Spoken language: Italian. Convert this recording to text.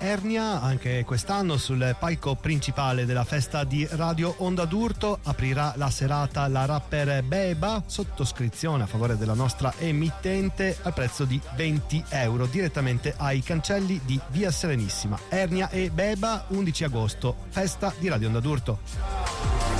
Ernia. Anche quest'anno sul palco principale della festa di Radio Onda d'Urto aprirà la serata la rapper Beba, sottoscrizione a favore della nostra emittente al prezzo di €20 direttamente ai cancelli di Via Serenissima. Ernia e Beba, 11 agosto, festa di Radio Onda d'Urto.